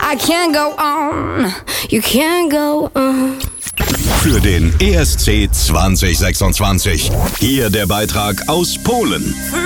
I can't go on, you can't go on. Für den ESC 2026. Hier der Beitrag aus Polen.